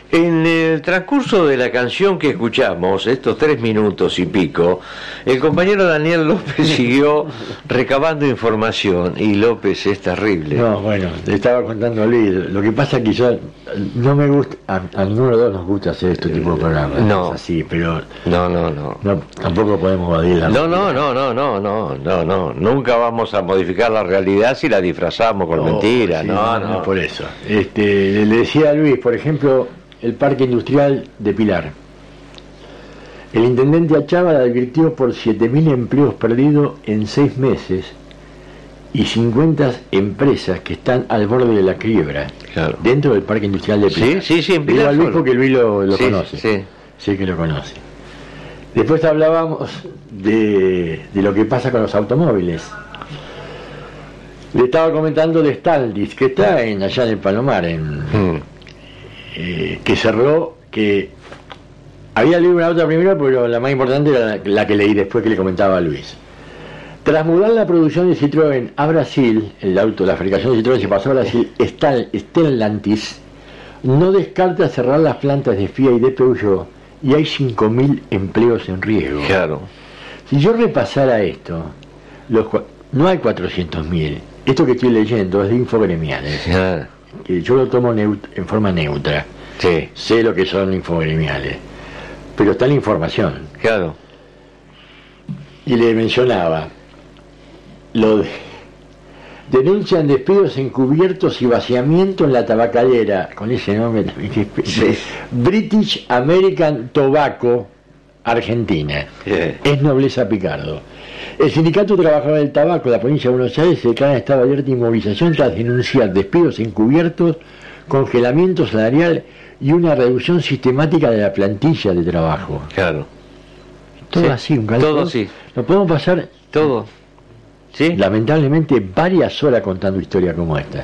En el transcurso de la canción que escuchamos, estos 3 minutos y pico, el compañero Daniel López siguió recabando información, y López es terrible. No, bueno, le estaba contando a Luis, lo que pasa es que yo no me gusta, a ninguno de los dos nos gusta hacer este tipo de programas, No. es así, pero No. tampoco podemos evadir la No, nunca vamos a modificar la realidad si la disfrazamos con mentiras, sí, no. por eso. Le decía a Luis, por ejemplo, el Parque Industrial de Pilar. El intendente Achával advirtió por 7.000 empleos perdidos en 6 meses y 50 empresas que están al borde de la quiebra, claro, dentro del Parque Industrial de Pilar. Sí, en Pilar. Digo a Luis porque Luis lo sí, conoce. Sí. Sí que lo conoce. Después hablábamos de lo que pasa con los automóviles. Le estaba comentando de Staldis, que está allá en el Palomar, que cerró, que había leído una nota primero, pero la más importante era la que leí después, que le comentaba a Luis. Tras mudar la producción de Citroën a Brasil, la fabricación de Citroën se pasó a Brasil, Stellantis no descarta cerrar las plantas de Fiat y de Peugeot, y hay 5.000 empleos en riesgo. Claro. Si yo repasara esto, no hay 400.000. Esto que estoy leyendo es de Infogremiales, que yo lo tomo en forma neutra. Sí. Sé lo que son infogremiales, pero está la información. Claro. Y le mencionaba denuncian despidos encubiertos y vaciamiento en la tabacalera, con ese nombre también, sí, British American Tobacco, Argentina. Es Nobleza Picardo. El Sindicato de Trabajadores del Tabaco de la provincia de Buenos Aires se declara en estado de alerta y movilización tras denunciar despidos encubiertos, congelamiento salarial y una reducción sistemática de la plantilla de trabajo. Claro. Todo sí, así, un cálculo. Todo sí. Lo podemos pasar todo. ¿Sí? Lamentablemente varias horas contando historias como esta.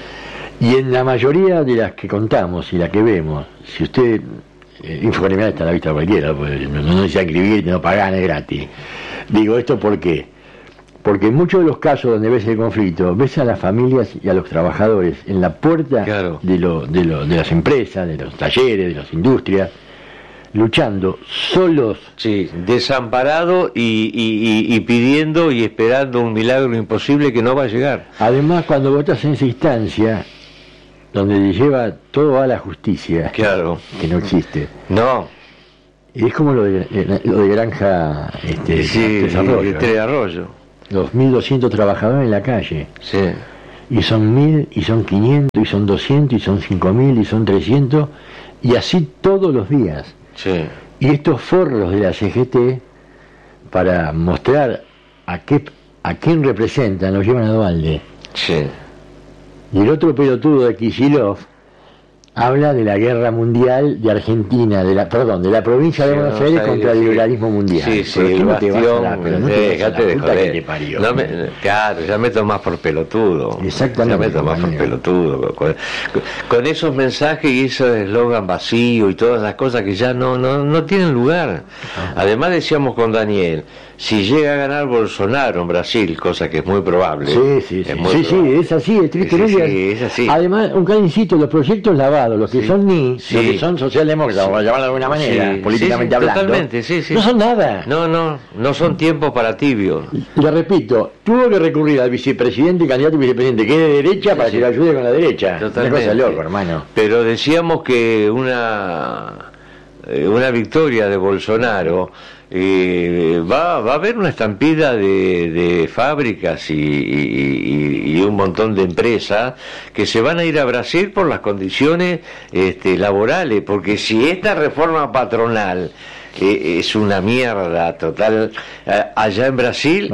Y en la mayoría de las que contamos y las que vemos, si usted Infogremial está a la vista de cualquiera, pues no necesita escribir, no pagan, es gratis. Digo esto porque en muchos de los casos donde ves el conflicto, ves a las familias y a los trabajadores en la puerta, claro, de las empresas, de los talleres, de las industrias, luchando solos. Sí, desamparado y pidiendo y esperando un milagro imposible que no va a llegar. Además, cuando vos estás en esa instancia donde te lleva todo a la justicia, claro, que no existe. No. Es como lo de Granja Tres Arroyo. Los 1.200 trabajadores en la calle. Sí. Y son 1.000, y son 500, y son 200, y son 5.000, y son 300, y así todos los días. Sí. Y estos forros de la CGT, para mostrar a quién representan, los llevan a Dualde. Sí. Y el otro pelotudo de Kicillof habla de la guerra mundial de Argentina, de la provincia de Buenos Aires contra el liberalismo mundial. Sí, el bastión, déjate de joder. Claro, ya me tomás por pelotudo. Exactamente. Ya me tomás por pelotudo. Con esos mensajes y ese eslogan vacío y todas las cosas que ya no tienen lugar. Además decíamos con Daniel, si llega a ganar Bolsonaro en Brasil, cosa que es muy probable. Sí, es así, es triste. Sí, es así. Además, insisto, los proyectos lavados, los que son los que son socialdemócratas, vamos a llamarlo de alguna manera, políticamente hablando, totalmente, no son nada. No son tiempos para tibios. Le repito, tuvo que recurrir al vicepresidente y candidato a vicepresidente, que es de derecha, para que lo ayude con la derecha. Totalmente. Una cosa loco, hermano. Pero decíamos que una victoria de Bolsonaro va a haber una estampida de fábricas y un montón de empresas que se van a ir a Brasil por las condiciones laborales, porque si esta reforma patronal es una mierda total, allá en Brasil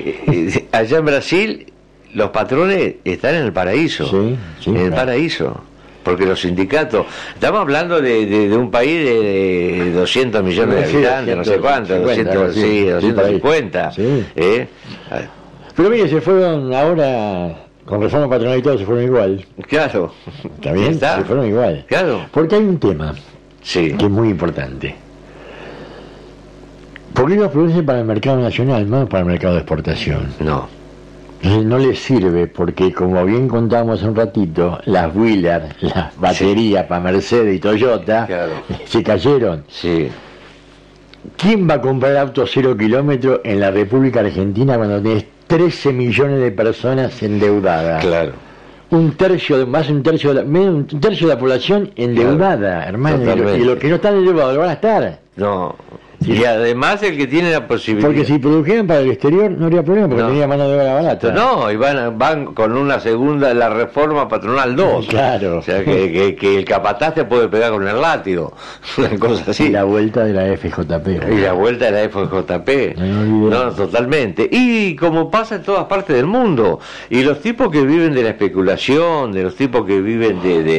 los patrones están en el paraíso, en el paraíso. Porque los sindicatos, estamos hablando de un país de 200 millones de habitantes, no sé cuánto, 250. Sí. Pero mire, se fueron ahora, con reforma patronal y todo, se fueron igual. Claro. ¿Está bien? Se fueron igual. Claro. Porque hay un tema que es muy importante. ¿Por qué los producen para el mercado nacional, no para el mercado de exportación? No. No les sirve porque, como bien contamos hace un ratito, las Wheeler, las baterías para Mercedes y Toyota, claro, se cayeron. Sí. ¿Quién va a comprar autos 0 kilómetros en la República Argentina cuando tenés 13 millones de personas endeudadas? Claro. Un tercio de la población endeudada, claro, hermano. Y los que no están endeudados lo van a estar. No. Sí. Y además el que tiene la posibilidad. Porque si produjeran para el exterior no habría problema, porque tenía mano de obra barata. No, y van con una segunda, la reforma patronal 2. Claro. O sea, que el capataz te puede pegar con el látigo. Una cosa así. Y la vuelta de la FJP. Y la vuelta de la FJP. No, totalmente. Y como pasa en todas partes del mundo. Y los tipos que viven de la especulación, de los tipos que viven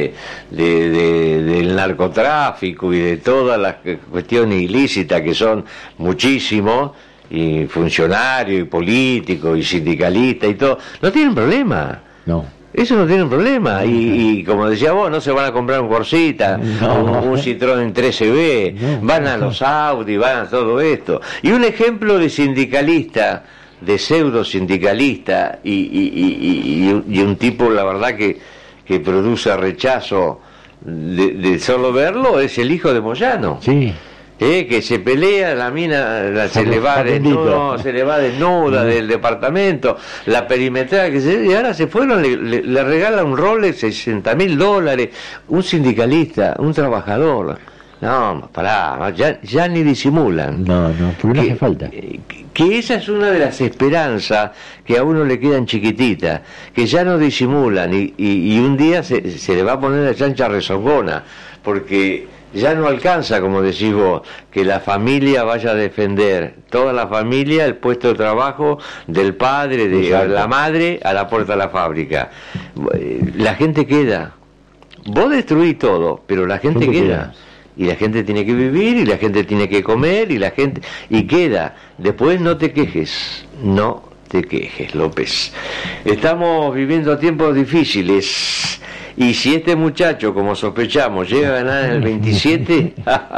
del narcotráfico y de todas las cuestiones ilícitas que son muchísimos, y funcionarios, y políticos, y sindicalistas, y todo, no tienen problema. No. Eso no tienen problema. Y como decía vos, no se van a comprar un Corsita, un Citroën 13B, van a los Audi, van a todo esto. Y un ejemplo de sindicalista, de pseudo sindicalista, y un tipo, la verdad, que produce rechazo de solo verlo, es el hijo de Moyano. Sí. Que se pelea, la mina se le va desnuda del departamento, la perimetral, y ahora se fueron, le regala un Rolex, $60.000, un sindicalista, un trabajador. No, pará, ya ni disimulan. No, porque no hace falta. Que esa es una de las esperanzas que a uno le quedan chiquititas, que ya no disimulan, y un día se le va a poner la chancha rezongona, porque ya no alcanza, como decís vos, que la familia vaya a defender, toda la familia, el puesto de trabajo del padre, de la madre, a la puerta de la fábrica. La gente queda. Vos destruís todo, pero la gente queda. Y la gente tiene que vivir, y la gente tiene que comer, y queda. Después no te quejes, López. Estamos viviendo tiempos difíciles. Y si este muchacho, como sospechamos, llega a ganar en el 27...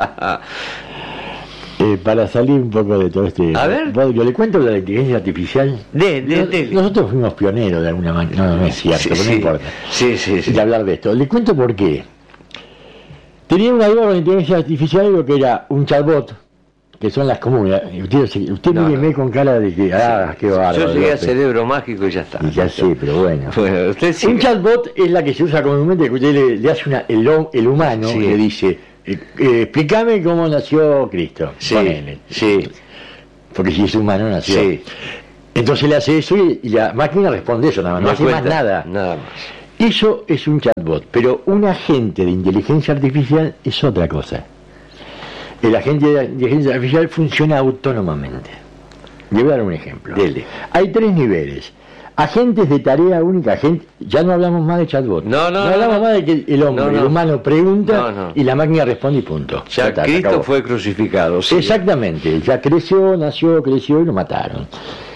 para salir un poco de todo este... A ver. Yo le cuento de la inteligencia artificial. Nosotros fuimos pioneros de alguna manera. No es cierto, pero no importa. Sí. De hablar de esto. Le cuento por qué. Tenía una duda con la inteligencia artificial, lo que era un chatbot, que son las comunes. Usted míreme con cara de que... qué bárbaro. Yo llegué a Cerebro Mágico y ya está. Y ya sé, pero bueno. Usted sigue. Un chatbot es la que se usa comúnmente, que usted le hace el humano, y le dice, explícame cómo nació Cristo. Ponele. Sí. Porque si es humano nació. Sí. Entonces le hace eso y la máquina responde eso, nada más. No hace más nada. Nada más. Eso es un chatbot, pero un agente de inteligencia artificial es otra cosa. El agente de inteligencia artificial funciona autónomamente. Le voy a dar un ejemplo. Dele. Hay 3 niveles. Agentes de tarea única, ya no hablamos más de chatbot. No hablamos más de que el humano pregunta y la máquina responde y punto. Ya Cristo fue crucificado. Sí. Exactamente. Ya nació y lo mataron.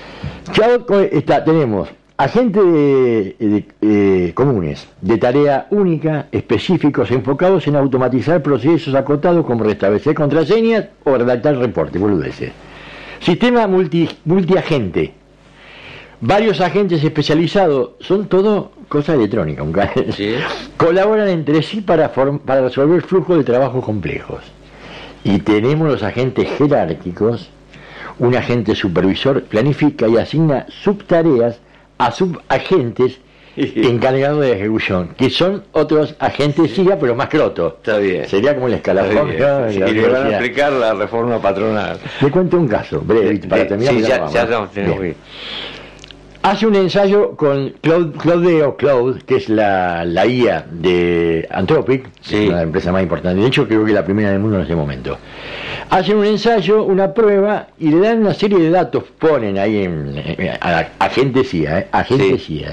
Ya tenemos agentes comunes, de tarea única, específicos, enfocados en automatizar procesos acotados como restablecer contraseñas o redactar reportes, boludeces. Sistema multiagente. Varios agentes especializados, son todo cosas electrónicas. ¿Sí? Colaboran entre sí para resolver flujos de trabajo complejos. Y tenemos los agentes jerárquicos. Un agente supervisor planifica y asigna subtareas a subagentes encargados de ejecución, que son otros agentes CIA, pero más crotos. Está bien. Sería como el escalafón. Y le van a aplicar la reforma patronal. Le cuento un caso, breve, para terminar. Sí, ya tenemos que ir. Hace un ensayo con Claude, que es la IA de Anthropic, una empresa más importante. De hecho, creo que la primera del mundo en ese momento. Hacen un ensayo, una prueba, y le dan una serie de datos, ponen ahí a agente CIA, CIA.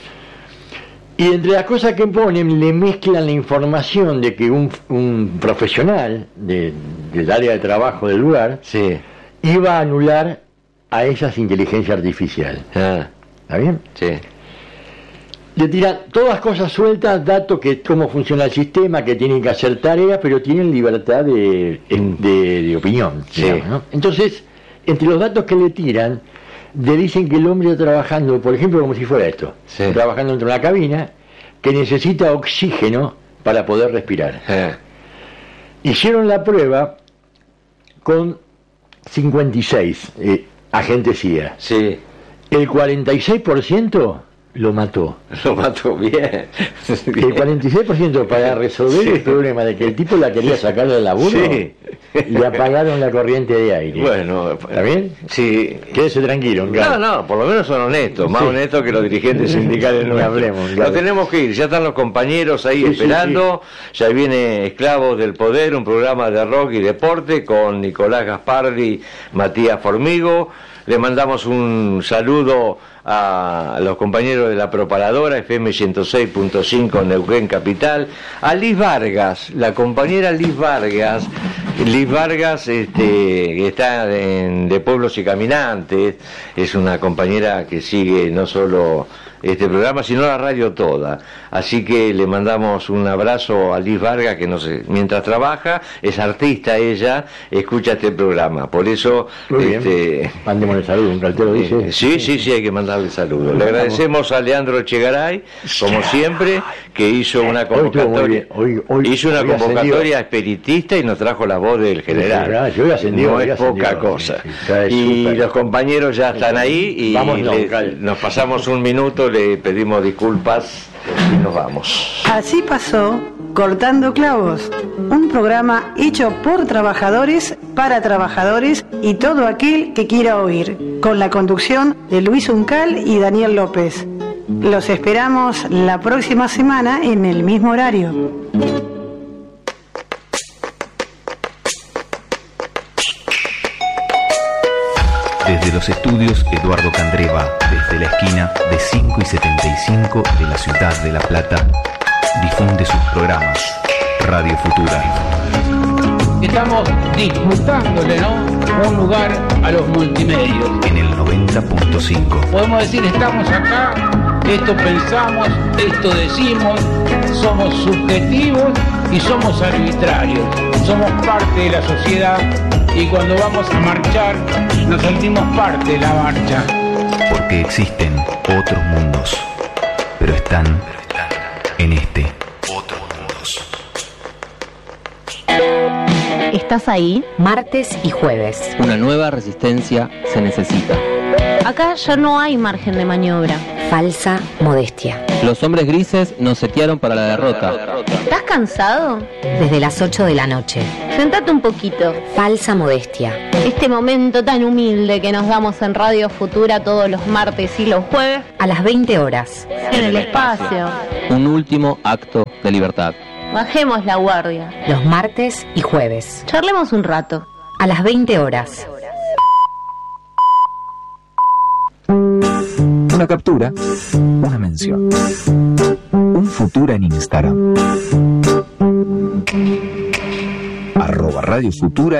Y entre las cosas que ponen, le mezclan la información de que un profesional del área de trabajo del lugar iba a anular a esas inteligencias artificiales. ¿Está bien? Sí. Le tiran todas cosas sueltas, datos que cómo funciona el sistema, que tienen que hacer tareas, pero tienen libertad de opinión. Sí. Digamos, ¿no? Entonces, entre los datos que le tiran, le dicen que el hombre está trabajando, por ejemplo, como si fuera esto, trabajando dentro de una cabina que necesita oxígeno para poder respirar. Hicieron la prueba con 56 agentes CIA. Sí. El 46% lo mató. Lo mató bien. El 46% para resolver el problema de que el tipo la quería sacar del laburo, le apagaron la corriente de aire. Bueno, ¿está bien? Sí. Quédese tranquilo. No, por lo menos son honestos, más honestos que los dirigentes sindicales nuestros. Hablemos. No tenemos que ir, ya están los compañeros ahí esperando, ya viene Esclavos del Poder, un programa de rock y deporte con Nicolás Gaspardi, Matías Formigo. Le mandamos un saludo a los compañeros de la propaladora FM 106.5 Neuquén Capital, a Liz Vargas, la compañera Liz Vargas, que está de Pueblos y Caminantes, es una compañera que sigue no solo este programa, sino la radio toda. Así que le mandamos un abrazo a Liz Vargas, que mientras trabaja, es artista ella, escucha este programa. Por eso, mandémosle saludo, un cartero dice. Sí, hay que mandarle saludo. Le agradecemos a Leandro Echegaray, como siempre, que hizo una convocatoria, espiritista y nos trajo la voz del general. No es poca cosa. Y los compañeros ya están ahí y nos pasamos un minuto, le pedimos disculpas y nos vamos. Así pasó Cortando Clavos, un programa hecho por trabajadores, para trabajadores y todo aquel que quiera oír, con la conducción de Luis Uncal y Daniel López. Los esperamos la próxima semana en el mismo horario. Desde los estudios Eduardo Candreva, desde la esquina de 5 y 75 de la ciudad de La Plata, difunde sus programas Radio Futura. Estamos disputándole, ¿no?, un lugar a los multimedios. En el 90.5. Podemos decir, estamos acá, esto pensamos, esto decimos, somos subjetivos y somos arbitrarios. Somos parte de la sociedad y cuando vamos a marchar nos sentimos parte de la marcha. Porque existen otros mundos, pero están en este otros mundos. ¿Estás ahí? Martes y jueves. Una nueva resistencia se necesita. Acá ya no hay margen de maniobra. Falsa modestia. Los hombres grises nos setearon para la derrota. ¿Estás cansado? Desde las 8 de la noche. Sentate un poquito. Falsa modestia. Este momento tan humilde que nos damos en Radio Futura todos los martes y los jueves. A las 20 horas. En el espacio. Un último acto de libertad. Bajemos la guardia. Los martes y jueves. Charlemos un rato. A las 20 horas. Una captura, una mención. Un Futura en Instagram. @Radio Futura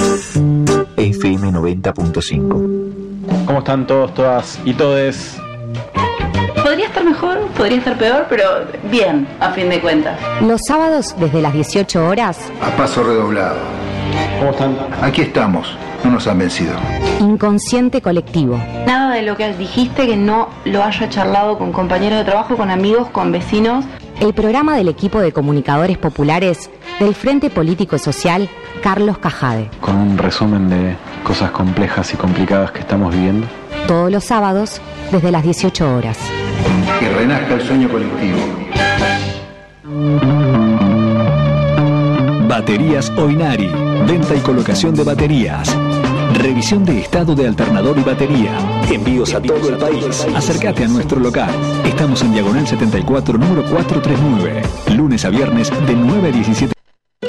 FM 90.5. ¿Cómo están todos, todas y todes? Podría estar mejor, podría estar peor, pero bien, a fin de cuentas. Los sábados desde las 18 horas. A paso redoblado. ¿Cómo están? Aquí estamos, no nos han vencido. Inconsciente colectivo. Nada de lo que dijiste que no lo haya charlado con compañeros de trabajo, con amigos, con vecinos. El programa del equipo de comunicadores populares del Frente Político y Social, Carlos Cajade. Con un resumen de cosas complejas y complicadas que estamos viviendo. Todos los sábados desde las 18 horas. Que renazca el sueño colectivo. Baterías Oinari. Venta y colocación de baterías. Revisión de estado de alternador y batería. Envíos a todo el país. Acércate a nuestro local. Estamos en Diagonal 74, número 439. Lunes a viernes de 9 a 17.